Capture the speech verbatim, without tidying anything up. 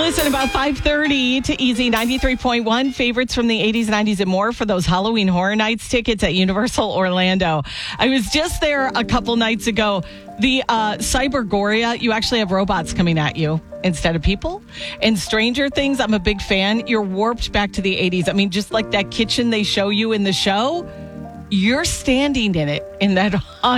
Listen, about five thirty to Easy ninety-three point one, favorites from the eighties, nineties, and more for those Halloween Horror Nights tickets at Universal Orlando. I was just there a couple nights ago. The uh, Cybergoria, you actually have robots coming at you instead of people. And Stranger Things, I'm a big fan. You're warped back to the eighties. I mean, just like that kitchen they show you in the show, you're standing in it in that